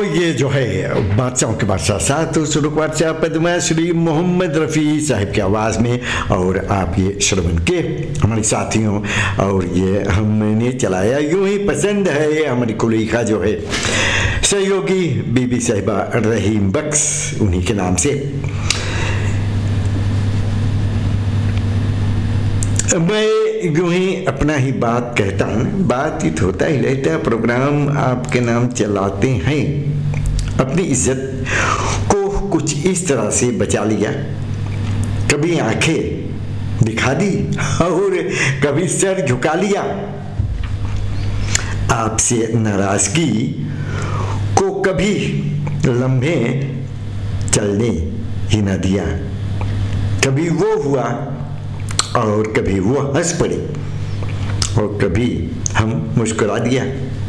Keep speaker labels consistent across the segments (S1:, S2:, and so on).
S1: ये जो है बादशाहों के बादशाह साथ सुरुख बादशाह पद्मा श्री मोहम्मद रफ़ी साहिब की आवाज़ में, और आप ये श्रवण के हमारे साथियों, और ये हमने चलाया यूं ही पसंद है हमारी कुलैखा जो है सहयोगी बीबी साहिबा रहीम बख्श, उन्हीं के नाम से। मैं यूं ही अपना ही बात कहता हूँ, बातचीत होता ही रहता है, प्रोग्राम आपके नाम चलाते हैं। अपनी इज्जत को कुछ इस तरह से बचा लिया, कभी आंखें दिखा दी और कभी सर झुका लिया। आपसे नाराजगी को कभी लम्हे चलने ही न दिया, कभी वो हुआ और कभी वो हंस पड़े और कभी हम मुस्कुरा दिया।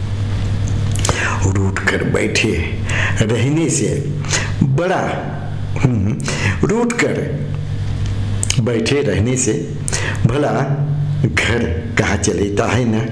S1: रूठ कर बैठे रहने से बड़ा रूठ कर बैठे रहने से भला घर कहाँ चलेता है ना।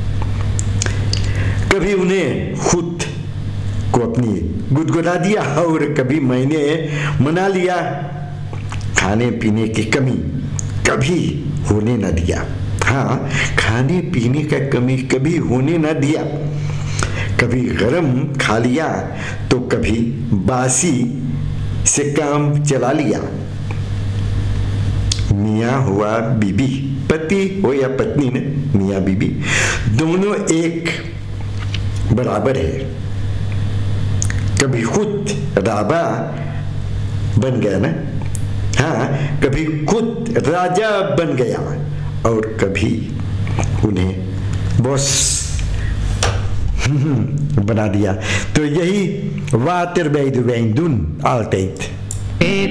S1: कभी उन्हें खुद को अपनी गुदगुदा दिया और कभी मैंने मना लिया। खाने पीने की कमी कभी होने न दिया, हाँ खाने पीने का कमी कभी होने न दिया। कभी गरम खा लिया तो कभी बासी से काम चला लिया। मियाँ हुआ बीबी, पति हो या पत्नी ने, मियाँ बीबी दोनों एक बराबर है। कभी खुद राबा बन गया ना, हाँ कभी खुद राजा बन गया और कभी उन्हें बॉस बना दिया। तो यही वाटर बेदुवेंदुन आल्टेट